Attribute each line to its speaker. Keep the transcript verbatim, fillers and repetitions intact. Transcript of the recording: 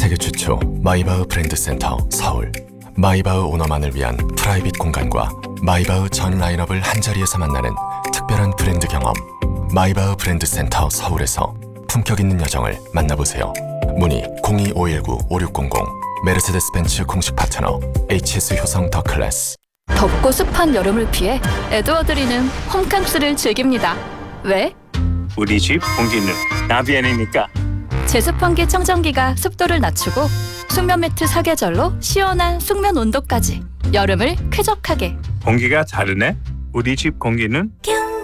Speaker 1: 세계 최초 마이바흐 브랜드 센터 서울. 마이바흐 오너만을 위한 프라이빗 공간과 마이바흐 전 라인업을 한자리에서 만나는 특별한 브랜드 경험. 마이바흐 브랜드 센터 서울에서 품격 있는 여정을 만나보세요. 문의 공이 오일구 오육공공. 메르세데스 벤츠 공식 파트너 에이치에스 효성 더 클래스.
Speaker 2: 덥고 습한 여름을 피해 에드워드리는 홈캉스를 즐깁니다. 왜?
Speaker 3: 우리 집 공기는 나비안이니까.
Speaker 2: 제습 환기 청정기가 습도를 낮추고 숙면 매트 사계절로 시원한 숙면 온도까지 여름을 쾌적하게.
Speaker 3: 공기가 다르네. 우리 집 공기는